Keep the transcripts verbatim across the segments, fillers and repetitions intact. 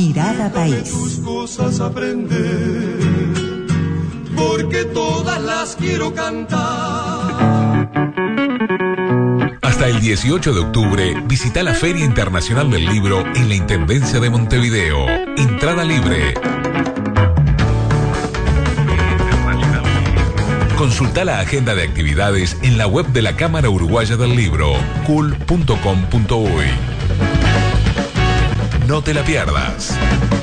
Mirada País. Tus cosas aprender, porque todas las quiero cantar. Hasta el dieciocho de octubre, visita la Feria Internacional del Libro en la Intendencia de Montevideo. Entrada libre. Consulta la agenda de actividades en la web de la Cámara Uruguaya del Libro, c u l punto com punto u y. No te la pierdas.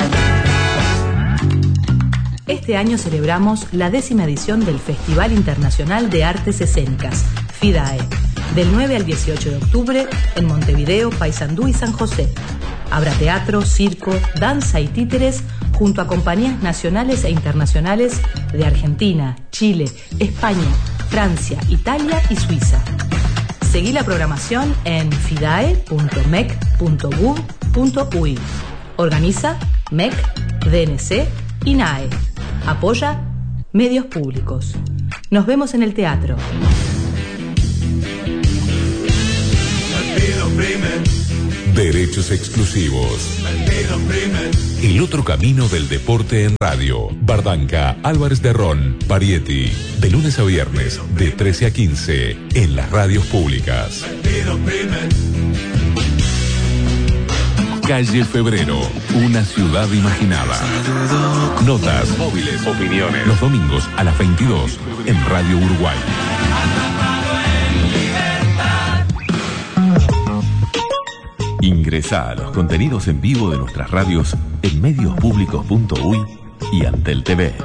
Este año celebramos la décima edición del Festival Internacional de Artes Escénicas, FIDAE, del nueve al dieciocho de octubre en Montevideo, Paysandú y San José. Habrá teatro, circo, danza y títeres junto a compañías nacionales e internacionales de Argentina, Chile, España, Francia, Italia y Suiza. Seguí la programación en fidae punto mec punto gov punto u y. Organiza M E C, D N C y N A E. Apoya Medios Públicos. Nos vemos en el teatro. Derechos exclusivos. El otro camino del deporte en radio. Bardanca, Álvarez de Ron, Parietti. De lunes a viernes, de trece a quince, en las radios públicas. Calle Febrero, una ciudad imaginada. Notas, móviles, opiniones. Los domingos a las veintidós, en Radio Uruguay. Ingresá a los contenidos en vivo de nuestras radios en medios públicos punto u y y Antel T V.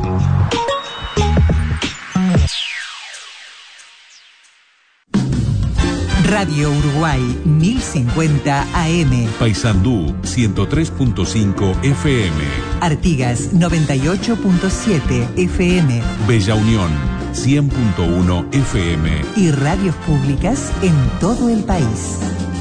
Radio Uruguay mil cincuenta A M. Paysandú ciento tres punto cinco F M. Artigas noventa y ocho punto siete F M. Bella Unión cien punto uno F M. Y radios públicas en todo el país.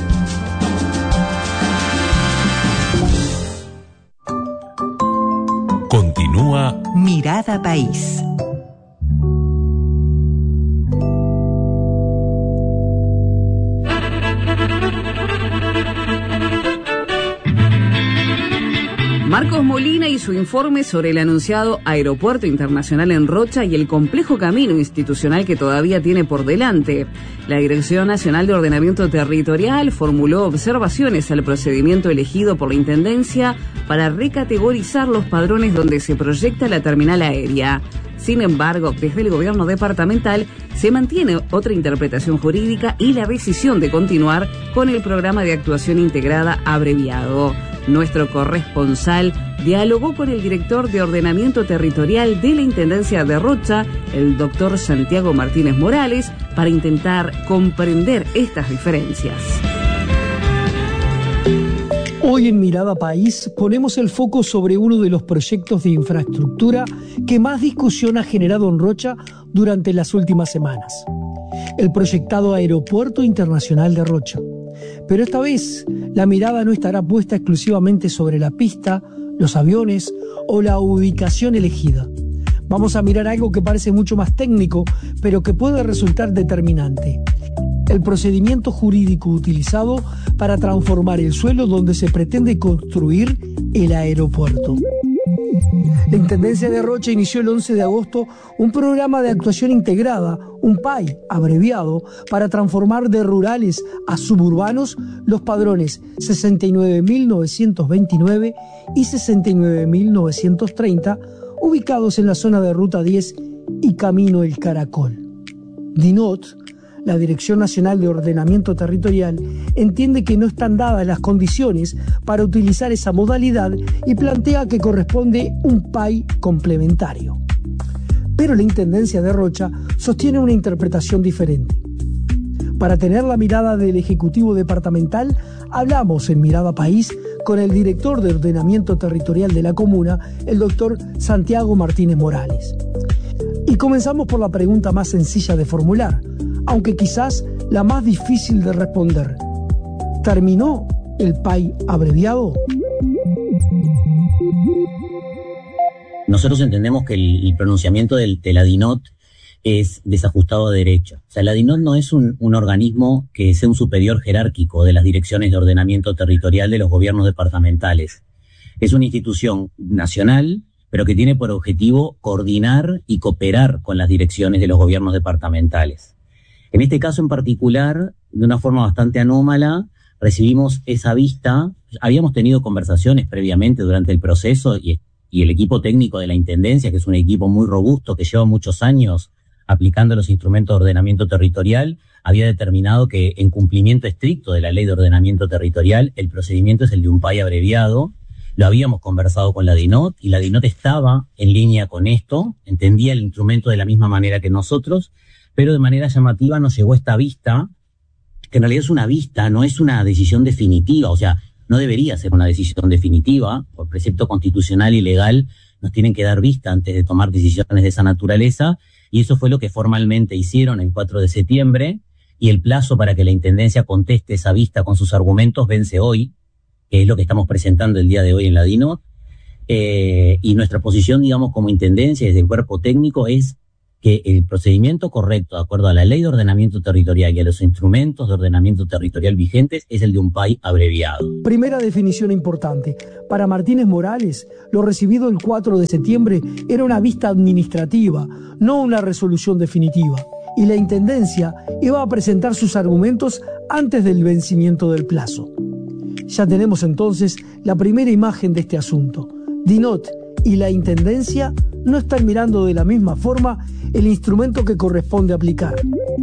Continúa Mirada País. Marcos Molina y su informe sobre el anunciado Aeropuerto Internacional en Rocha y el complejo camino institucional que todavía tiene por delante. La Dirección Nacional de Ordenamiento Territorial formuló observaciones al procedimiento elegido por la Intendencia para recategorizar los padrones donde se proyecta la terminal aérea. Sin embargo, desde el gobierno departamental se mantiene otra interpretación jurídica y la decisión de continuar con el programa de actuación integrada abreviado. Nuestro corresponsal dialogó con el director de Ordenamiento Territorial de la Intendencia de Rocha, el doctor Santiago Martínez Morales, para intentar comprender estas diferencias. Hoy en Mirada País ponemos el foco sobre uno de los proyectos de infraestructura que más discusión ha generado en Rocha durante las últimas semanas. El proyectado Aeropuerto Internacional de Rocha. Pero esta vez la mirada no estará puesta exclusivamente sobre la pista, los aviones o la ubicación elegida. Vamos a mirar algo que parece mucho más técnico, pero que puede resultar determinante. El procedimiento jurídico utilizado para transformar el suelo donde se pretende construir el aeropuerto. La Intendencia de Rocha inició el once de agosto un programa de actuación integrada, un P A I abreviado, para transformar de rurales a suburbanos los padrones sesenta y nueve mil novecientos veintinueve y sesenta y nueve mil novecientos treinta, ubicados en la zona de Ruta diez y Camino El Caracol. DINOT, la Dirección Nacional de Ordenamiento Territorial, entiende que no están dadas las condiciones para utilizar esa modalidad y plantea que corresponde un P A I complementario. Pero la Intendencia de Rocha sostiene una interpretación diferente. Para tener la mirada del Ejecutivo Departamental, hablamos en Mirada País con el director de Ordenamiento Territorial de la comuna, el doctor Santiago Martínez Morales. Y comenzamos por la pregunta más sencilla de formular, aunque quizás la más difícil de responder. ¿Terminó el P A I abreviado? Nosotros entendemos que el, el pronunciamiento del, de la DINOT es desajustado a derecho. O sea, la DINOT no es un, un organismo que sea un superior jerárquico de las direcciones de ordenamiento territorial de los gobiernos departamentales. Es una institución nacional, pero que tiene por objetivo coordinar y cooperar con las direcciones de los gobiernos departamentales. En este caso en particular, de una forma bastante anómala, recibimos esa vista. Habíamos tenido conversaciones previamente durante el proceso y, y el equipo técnico de la Intendencia, que es un equipo muy robusto que lleva muchos años aplicando los instrumentos de ordenamiento territorial, había determinado que en cumplimiento estricto de la Ley de Ordenamiento Territorial, el procedimiento es el de un P A I abreviado. Lo habíamos conversado con la DINOT y la DINOT estaba en línea con esto, entendía el instrumento de la misma manera que nosotros, pero de manera llamativa nos llegó esta vista, que en realidad es una vista, no es una decisión definitiva, o sea, no debería ser una decisión definitiva, por precepto constitucional y legal nos tienen que dar vista antes de tomar decisiones de esa naturaleza, y eso fue lo que formalmente hicieron el cuatro de septiembre, y el plazo para que la Intendencia conteste esa vista con sus argumentos vence hoy, que es lo que estamos presentando el día de hoy en la DINOT, eh, y nuestra posición, digamos, como Intendencia desde el cuerpo técnico es que el procedimiento correcto, de acuerdo a la Ley de Ordenamiento Territorial y a los instrumentos de ordenamiento territorial vigentes, es el de un P A I abreviado. Primera definición importante. Para Martínez Morales, lo recibido el cuatro de septiembre era una vista administrativa, no una resolución definitiva. Y la Intendencia iba a presentar sus argumentos antes del vencimiento del plazo. Ya tenemos entonces la primera imagen de este asunto. DINOT y la Intendencia no están mirando de la misma forma el instrumento que corresponde aplicar.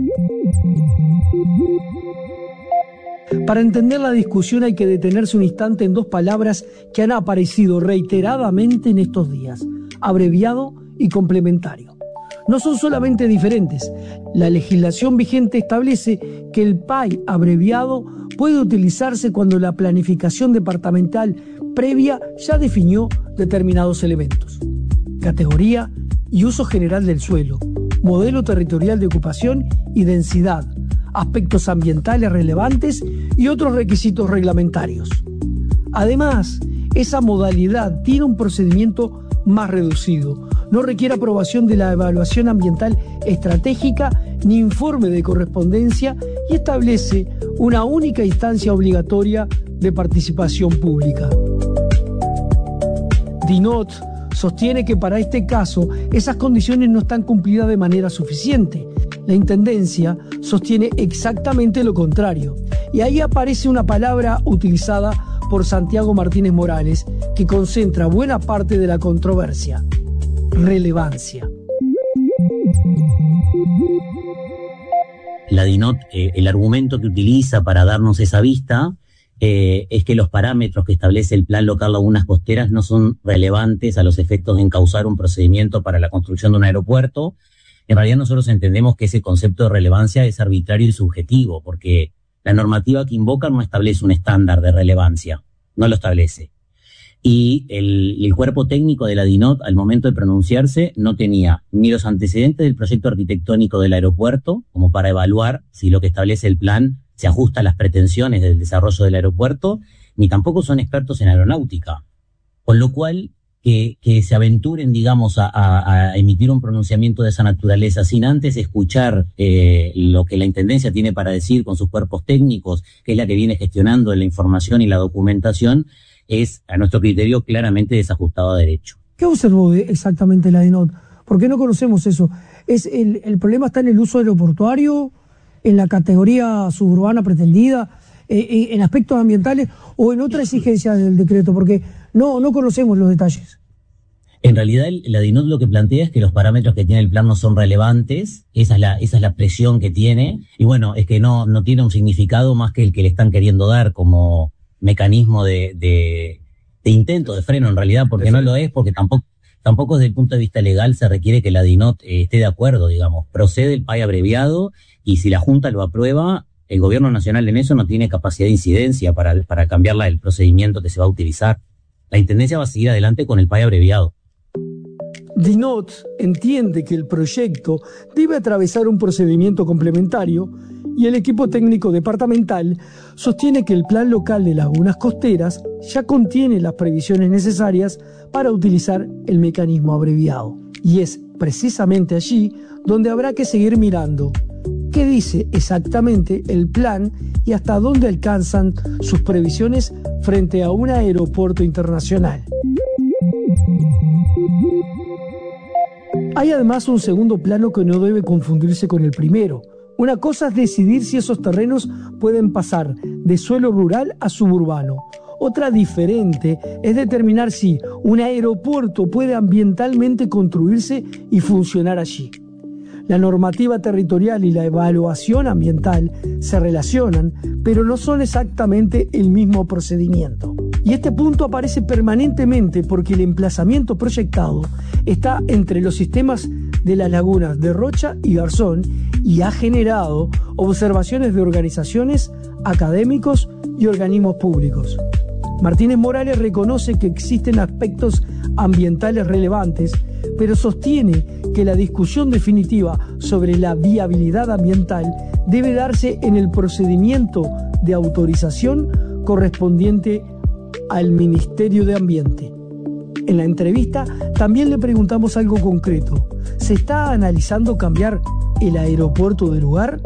Para entender la discusión hay que detenerse un instante en dos palabras que han aparecido reiteradamente en estos días: abreviado y complementario. No son solamente diferentes. La legislación vigente establece que el P A I abreviado puede utilizarse cuando la planificación departamental previa ya definió determinados elementos: categoría y uso general del suelo, modelo territorial de ocupación y densidad, aspectos ambientales relevantes y otros requisitos reglamentarios. Además, esa modalidad tiene un procedimiento más reducido, no requiere aprobación de la evaluación ambiental estratégica ni informe de correspondencia y establece una única instancia obligatoria de participación pública. DINOT sostiene que para este caso esas condiciones no están cumplidas de manera suficiente. La Intendencia sostiene exactamente lo contrario. Y ahí aparece una palabra utilizada por Santiago Martínez Morales que concentra buena parte de la controversia: relevancia. La DINOT, eh, el argumento que utiliza para darnos esa vista eh, es que los parámetros que establece el Plan Local Lagunas Costeras no son relevantes a los efectos de encauzar un procedimiento para la construcción de un aeropuerto. En realidad nosotros entendemos que ese concepto de relevancia es arbitrario y subjetivo, porque la normativa que invoca no establece un estándar de relevancia, no lo establece. Y el, el cuerpo técnico de la DINOT, al momento de pronunciarse, no tenía ni los antecedentes del proyecto arquitectónico del aeropuerto, como para evaluar si lo que establece el plan se ajusta a las pretensiones del desarrollo del aeropuerto, ni tampoco son expertos en aeronáutica. Con lo cual, que, que se aventuren, digamos, a, a, a emitir un pronunciamiento de esa naturaleza sin antes escuchar eh, lo que la Intendencia tiene para decir con sus cuerpos técnicos, que es la que viene gestionando la información y la documentación, es, a nuestro criterio, claramente desajustado a derecho. ¿Qué observó exactamente la DINOT? ¿Por qué no conocemos eso? ¿Es el, el problema está en el uso aeroportuario, en la categoría suburbana pretendida, eh, en aspectos ambientales o en otra exigencia del decreto? Porque no, no conocemos los detalles. En realidad, la DINOT lo que plantea es que los parámetros que tiene el plan no son relevantes, esa es la, esa es la presión que tiene, y bueno, es que no, no tiene un significado más que el que le están queriendo dar como mecanismo de, de, de intento de freno en realidad, porque no lo es, porque tampoco, tampoco desde el punto de vista legal se requiere que la DINOT eh, esté de acuerdo, digamos. Procede el P A I abreviado y si la Junta lo aprueba, el Gobierno Nacional en eso no tiene capacidad de incidencia para, para cambiar la, el procedimiento que se va a utilizar. La Intendencia va a seguir adelante con el P A I abreviado. DINOT entiende que el proyecto debe atravesar un procedimiento complementario y el equipo técnico departamental sostiene que el Plan Local de Lagunas Costeras ya contiene las previsiones necesarias para utilizar el mecanismo abreviado. Y es precisamente allí donde habrá que seguir mirando qué dice exactamente el plan y hasta dónde alcanzan sus previsiones frente a un aeropuerto internacional. Hay además un segundo plano que no debe confundirse con el primero. Una cosa es decidir si esos terrenos pueden pasar de suelo rural a suburbano. Otra diferente es determinar si un aeropuerto puede ambientalmente construirse y funcionar allí. La normativa territorial y la evaluación ambiental se relacionan, pero no son exactamente el mismo procedimiento. Y este punto aparece permanentemente porque el emplazamiento proyectado está entre los sistemas de las lagunas de Rocha y Garzón y ha generado observaciones de organizaciones, académicos y organismos públicos. Martínez Morales reconoce que existen aspectos ambientales relevantes, pero sostiene que la discusión definitiva sobre la viabilidad ambiental debe darse en el procedimiento de autorización correspondiente al Ministerio de Ambiente. En la entrevista también le preguntamos algo concreto. ¿Se está analizando cambiar el aeropuerto de lugar?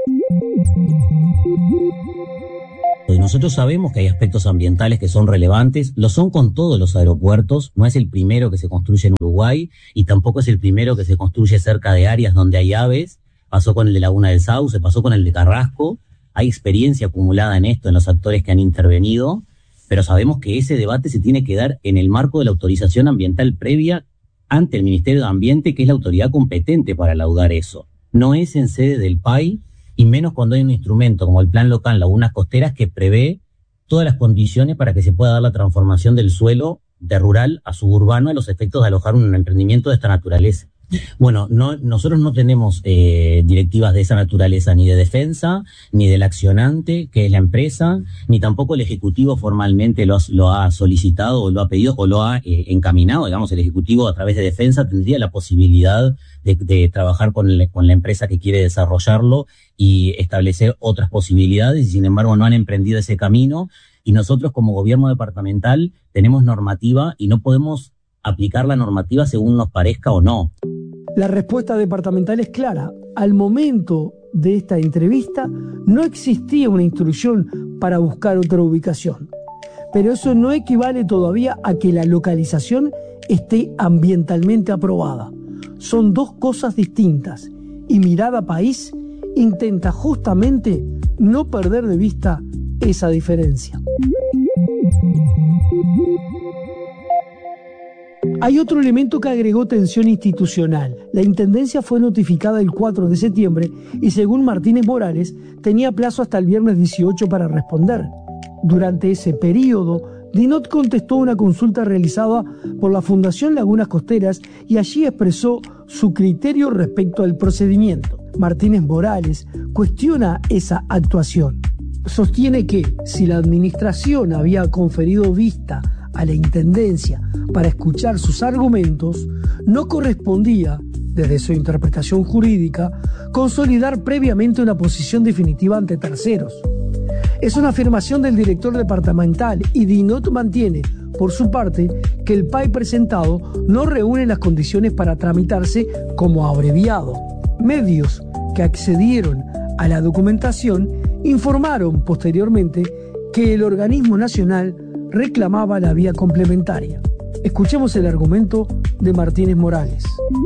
Nosotros sabemos que hay aspectos ambientales que son relevantes, lo son con todos los aeropuertos, no es el primero que se construye en Uruguay y tampoco es el primero que se construye cerca de áreas donde hay aves, pasó con el de Laguna del Sauce, pasó con el de Carrasco, hay experiencia acumulada en esto, en los actores que han intervenido, pero sabemos que ese debate se tiene que dar en el marco de la autorización ambiental previa ante el Ministerio de Ambiente, que es la autoridad competente para laudar eso. No es en sede del P A I, y menos cuando hay un instrumento como el Plan Local Lagunas Costeras que prevé todas las condiciones para que se pueda dar la transformación del suelo de rural a suburbano a los efectos de alojar un emprendimiento de esta naturaleza. Bueno, no, nosotros no tenemos eh, directivas de esa naturaleza, ni de defensa, ni del accionante, que es la empresa, ni tampoco el Ejecutivo formalmente lo ha, lo ha solicitado o lo ha pedido o lo ha eh, encaminado. Digamos, el Ejecutivo a través de defensa tendría la posibilidad de, de trabajar con, el, con la empresa que quiere desarrollarlo y establecer otras posibilidades, y sin embargo no han emprendido ese camino, y nosotros como gobierno departamental tenemos normativa y no podemos aplicar la normativa según nos parezca o no. La respuesta departamental es clara. Al momento de esta entrevista no existía una instrucción para buscar otra ubicación. Pero eso no equivale todavía a que la localización esté ambientalmente aprobada. Son dos cosas distintas y Mirada País intenta justamente no perder de vista esa diferencia. Hay otro elemento que agregó tensión institucional. La Intendencia fue notificada el cuatro de septiembre y, según Martínez Morales, tenía plazo hasta el viernes dieciocho para responder. Durante ese periodo, DINOT contestó una consulta realizada por la Fundación Lagunas Costeras y allí expresó su criterio respecto al procedimiento. Martínez Morales cuestiona esa actuación. Sostiene que, si la administración había conferido vista a la Intendencia para escuchar sus argumentos, no correspondía, desde su interpretación jurídica, consolidar previamente una posición definitiva ante terceros. Es una afirmación del director departamental y DINOT mantiene, por su parte, que el P A I presentado no reúne las condiciones para tramitarse como abreviado. Medios que accedieron a la documentación informaron posteriormente que el organismo nacional reclamaba la vía complementaria. Escuchemos el argumento de Martínez Morales.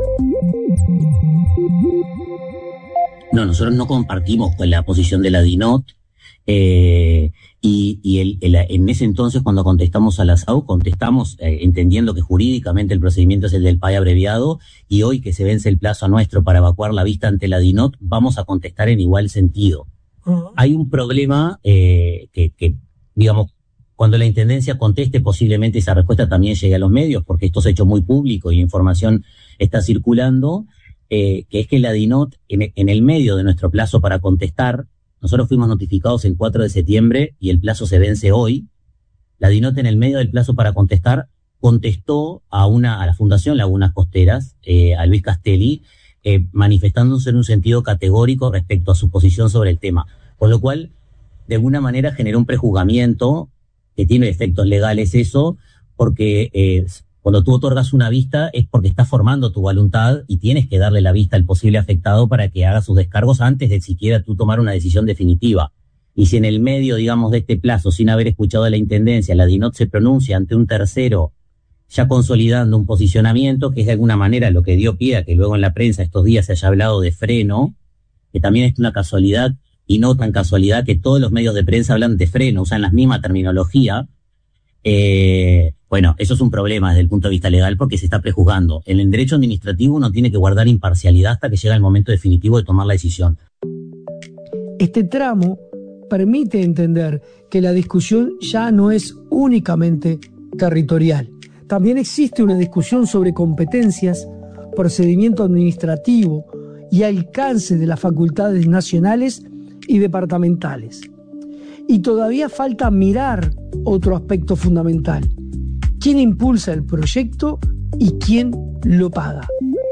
No, nosotros no compartimos con la posición de la DINOT eh, y, y el, el, en ese entonces cuando contestamos a la S A U contestamos eh, entendiendo que jurídicamente el procedimiento es el del P A I abreviado, y hoy que se vence el plazo nuestro para evacuar la vista ante la DINOT vamos a contestar en igual sentido. Uh-huh. Hay un problema eh, que, que digamos, cuando la Intendencia conteste, posiblemente esa respuesta también llegue a los medios, porque esto se ha hecho muy público y la información está circulando, eh, que es que la DINOT, en, en el medio de nuestro plazo para contestar, nosotros fuimos notificados el cuatro de septiembre y el plazo se vence hoy. La DINOT, en el medio del plazo para contestar, contestó a una a la Fundación Lagunas Costeras, eh, a Luis Castelli, eh, manifestándose en un sentido categórico respecto a su posición sobre el tema. Con lo cual, de alguna manera generó un prejuzgamiento que tiene efectos legales eso, porque eh, Cuando tú otorgas una vista es porque estás formando tu voluntad y tienes que darle la vista al posible afectado para que haga sus descargos antes de siquiera tú tomar una decisión definitiva. Y si en el medio, digamos, de este plazo, sin haber escuchado a la Intendencia, la DINOT se pronuncia ante un tercero, ya consolidando un posicionamiento, que es de alguna manera lo que dio pie a que luego en la prensa estos días se haya hablado de freno, que también es una casualidad, y no tan casualidad que todos los medios de prensa hablan de freno, usan la misma terminología. Eh, bueno, eso es un problema desde el punto de vista legal porque se está prejuzgando. En el derecho administrativo uno tiene que guardar imparcialidad hasta que llega el momento definitivo de tomar la decisión. Este tramo permite entender que la discusión ya no es únicamente territorial. También existe una discusión sobre competencias, procedimiento administrativo y alcance de las facultades nacionales y departamentales. Y todavía falta mirar otro aspecto fundamental: quién impulsa el proyecto y quién lo paga.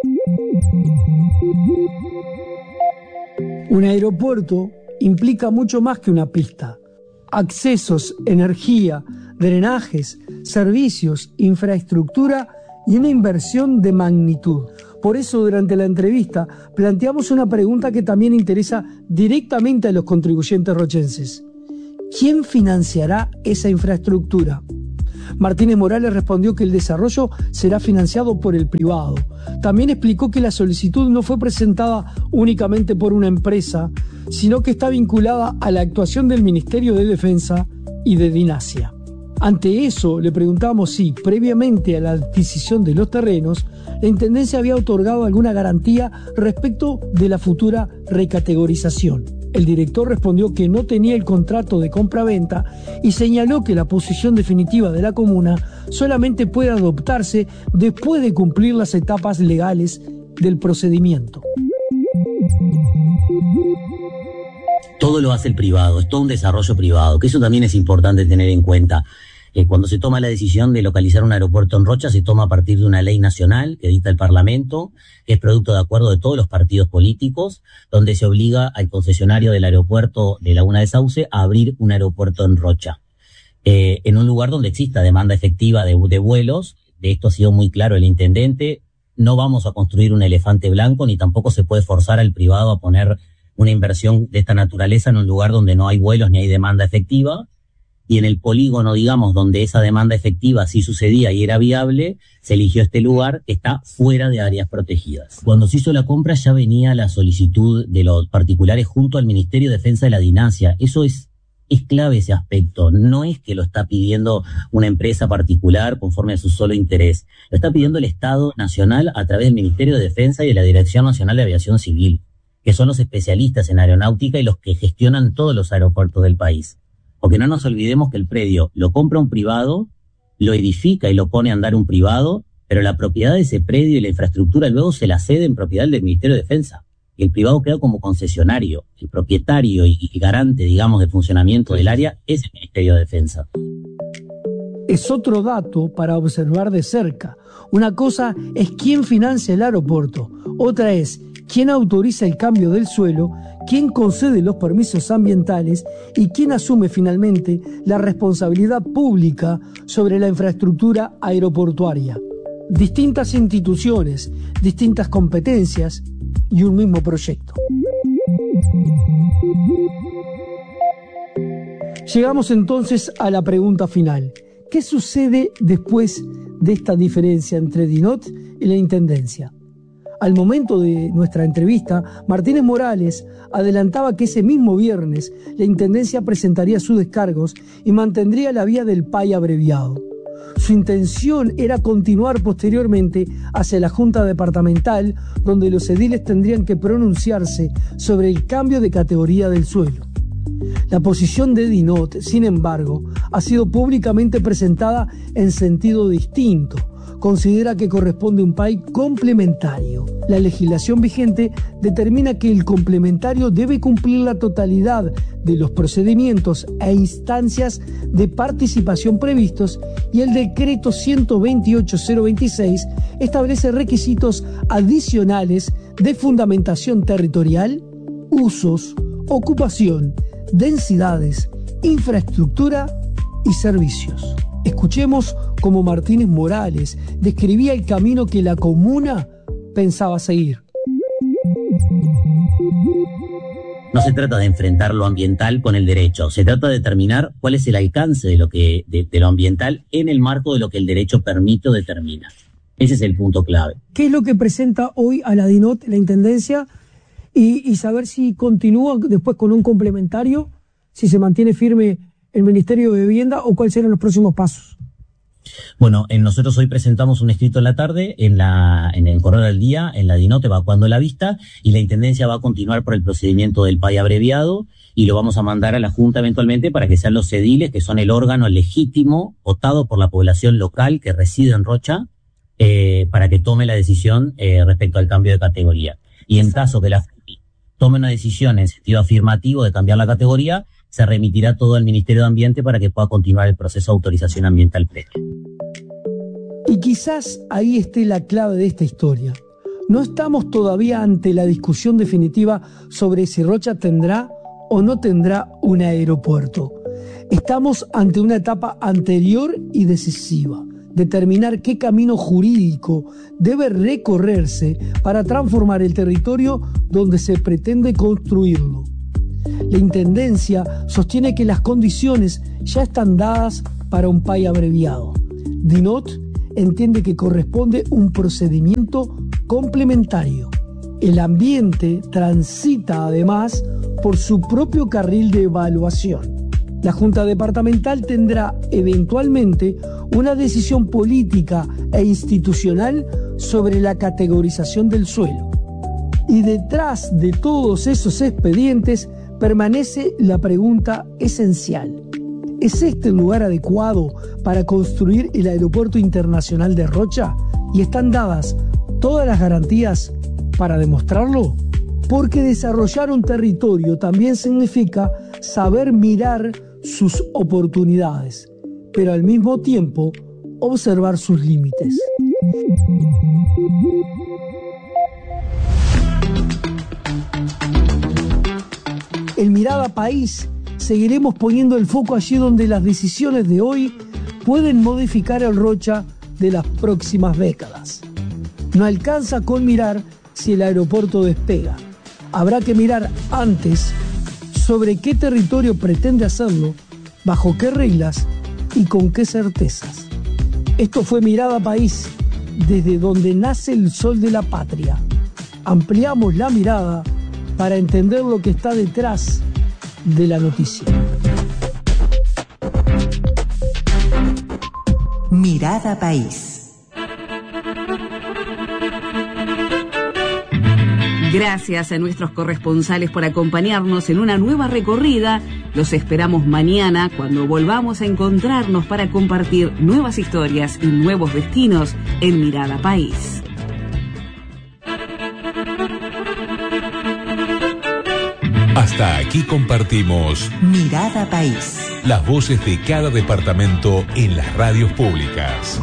Un aeropuerto implica mucho más que una pista. Accesos, energía, drenajes, servicios, infraestructura y una inversión de magnitud. Por eso, durante la entrevista, planteamos una pregunta que también interesa directamente a los contribuyentes rochenses. ¿Quién financiará esa infraestructura? Martínez Morales respondió que el desarrollo será financiado por el privado. También explicó que la solicitud no fue presentada únicamente por una empresa, sino que está vinculada a la actuación del Ministerio de Defensa y de Dinasia. Ante eso, le preguntamos si, previamente a la adquisición de los terrenos, la Intendencia había otorgado alguna garantía respecto de la futura recategorización. El director respondió que no tenía el contrato de compra-venta y señaló que la posición definitiva de la comuna solamente puede adoptarse después de cumplir las etapas legales del procedimiento. Todo lo hace el privado, es todo un desarrollo privado, que eso también es importante tener en cuenta. Eh, cuando se toma la decisión de localizar un aeropuerto en Rocha, se toma a partir de una ley nacional que dicta el Parlamento, que es producto de acuerdo de todos los partidos políticos, donde se obliga al concesionario del aeropuerto de Laguna de Sauce a abrir un aeropuerto en Rocha, eh, en un lugar donde exista demanda efectiva de, de vuelos. De esto ha sido muy claro el intendente. No vamos a construir un elefante blanco, ni tampoco se puede forzar al privado a poner una inversión de esta naturaleza en un lugar donde no hay vuelos ni hay demanda efectiva. Y en el polígono, digamos, donde esa demanda efectiva sí sucedía y era viable, se eligió este lugar que está fuera de áreas protegidas. Cuando se hizo la compra ya venía la solicitud de los particulares junto al Ministerio de Defensa de la Dinasia. Eso es, es clave ese aspecto. No es que lo está pidiendo una empresa particular conforme a su solo interés. Lo está pidiendo el Estado Nacional a través del Ministerio de Defensa y de la Dirección Nacional de Aviación Civil, que son los especialistas en aeronáutica y los que gestionan todos los aeropuertos del país. Porque no nos olvidemos que el predio lo compra un privado, lo edifica y lo pone a andar un privado, pero la propiedad de ese predio y la infraestructura luego se la cede en propiedad del Ministerio de Defensa. Y el privado queda como concesionario. El propietario y, y garante, digamos, de funcionamiento del área es el Ministerio de Defensa. Es otro dato para observar de cerca. Una cosa es quién financia el aeropuerto, otra es quién autoriza el cambio del suelo, quién concede los permisos ambientales y quién asume finalmente la responsabilidad pública sobre la infraestructura aeroportuaria. Distintas instituciones, distintas competencias y un mismo proyecto. Llegamos entonces a la pregunta final. ¿Qué sucede después de esta diferencia entre DINOT y la Intendencia? Al momento de nuestra entrevista, Martínez Morales adelantaba que ese mismo viernes la Intendencia presentaría sus descargos y mantendría la vía del P A I abreviado. Su intención era continuar posteriormente hacia la Junta Departamental, donde los ediles tendrían que pronunciarse sobre el cambio de categoría del suelo. La posición de DINOT, sin embargo, ha sido públicamente presentada en sentido distinto. Considera que corresponde un P A I complementario. La legislación vigente determina que el complementario debe cumplir la totalidad de los procedimientos e instancias de participación previstos y el decreto ciento veintiocho punto cero veintiséis establece requisitos adicionales de fundamentación territorial, usos, ocupación, densidades, infraestructura y servicios. Escuchemos como Martínez Morales, describía el camino que la comuna pensaba seguir. No se trata de enfrentar lo ambiental con el derecho, se trata de determinar cuál es el alcance de lo que de, de lo ambiental en el marco de lo que el derecho permite o determina. Ese es el punto clave. ¿Qué es lo que presenta hoy a la DINOT, la Intendencia, y, y saber si continúa después con un complementario, si se mantiene firme el Ministerio de Vivienda o cuáles serán los próximos pasos? Bueno, en nosotros hoy presentamos un escrito en la tarde, en la en el Correo del Día, en la DINOT, evacuando la vista, y la Intendencia va a continuar por el procedimiento del P A I abreviado, y lo vamos a mandar a la Junta eventualmente para que sean los ediles, que son el órgano legítimo, votado por la población local que reside en Rocha, eh, para que tome la decisión eh, respecto al cambio de categoría. Y en caso que la F U I tome una decisión en sentido afirmativo de cambiar la categoría, se remitirá todo al Ministerio de Ambiente para que pueda continuar el proceso de autorización ambiental previa. Y quizás ahí esté la clave de esta historia. No estamos todavía ante la discusión definitiva sobre si Rocha tendrá o no tendrá un aeropuerto. Estamos ante una etapa anterior y decisiva, determinar qué camino jurídico debe recorrerse para transformar el territorio donde se pretende construirlo. La Intendencia sostiene que las condiciones ya están dadas para un P A I abreviado. DINOT entiende que corresponde un procedimiento complementario. El ambiente transita además por su propio carril de evaluación. La Junta Departamental tendrá eventualmente una decisión política e institucional sobre la categorización del suelo. Y detrás de todos esos expedientes permanece la pregunta esencial: ¿es este el lugar adecuado para construir el Aeropuerto Internacional de Rocha? ¿Y están dadas todas las garantías para demostrarlo? Porque desarrollar un territorio también significa saber mirar sus oportunidades, pero al mismo tiempo observar sus límites. En Mirada País seguiremos poniendo el foco allí donde las decisiones de hoy pueden modificar el Rocha de las próximas décadas. No alcanza con mirar si el aeropuerto despega. Habrá que mirar antes sobre qué territorio pretende hacerlo, bajo qué reglas y con qué certezas. Esto fue Mirada País, desde donde nace el sol de la patria. Ampliamos la mirada para entender lo que está detrás de la noticia. Mirada País. Gracias a nuestros corresponsales por acompañarnos en una nueva recorrida. Los esperamos mañana cuando volvamos a encontrarnos para compartir nuevas historias y nuevos destinos en Mirada País. Hasta aquí compartimos Mirada País. Las voces de cada departamento en las radios públicas.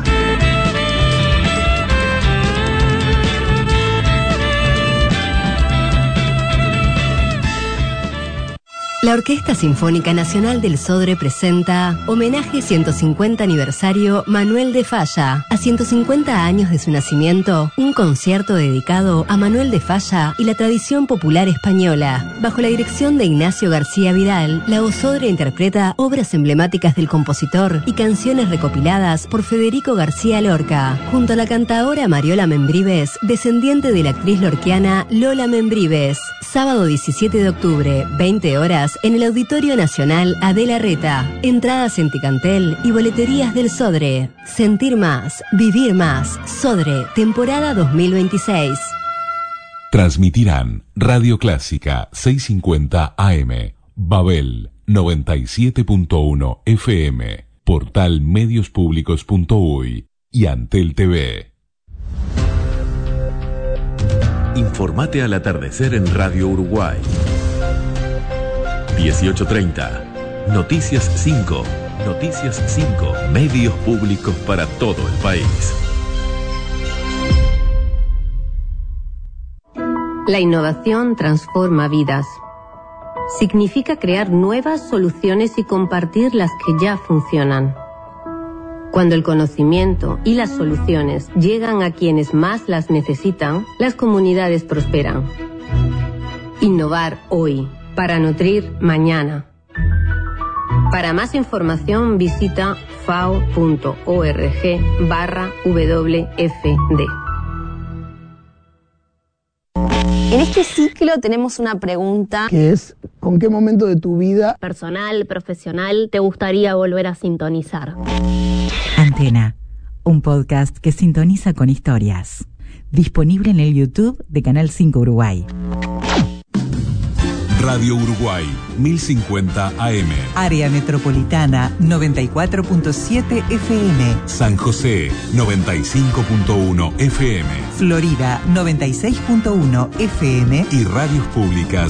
La Orquesta Sinfónica Nacional del Sodre presenta Homenaje ciento cincuenta Aniversario Manuel de Falla. A ciento cincuenta años de su nacimiento, un concierto dedicado a Manuel de Falla y la tradición popular española. Bajo la dirección de Ignacio García Vidal, la Osodre interpreta obras emblemáticas del compositor y canciones recopiladas por Federico García Lorca, junto a la cantaora Mariola Membrives, descendiente de la actriz lorquiana Lola Membrives. Sábado diecisiete de octubre, veinte horas, en el Auditorio Nacional Adela Reta. Entradas en Ticantel y boleterías del Sodre. Sentir más, vivir más. Sodre, temporada dos mil veintiséis. Transmitirán Radio Clásica seiscientos cincuenta A M, Babel noventa y siete punto uno F M, Portal medios públicos punto uy y Antel T V. Informate al atardecer en Radio Uruguay. dieciocho treinta. Noticias cinco. Noticias cinco. Medios públicos para todo el país. La innovación transforma vidas. Significa crear nuevas soluciones y compartir las que ya funcionan. Cuando el conocimiento y las soluciones llegan a quienes más las necesitan, las comunidades prosperan. Innovar hoy para nutrir mañana. Para más información visita fao punto org barra W F D. En este ciclo tenemos una pregunta que es: ¿con qué momento de tu vida personal, profesional, te gustaría volver a sintonizar? Antena, un podcast que sintoniza con historias. Disponible en el YouTube de Canal cinco Uruguay. Radio Uruguay, mil cincuenta A M. Área Metropolitana, noventa y cuatro punto siete F M. San José, noventa y cinco punto uno F M. Florida, noventa y seis punto uno F M. Y radios públicas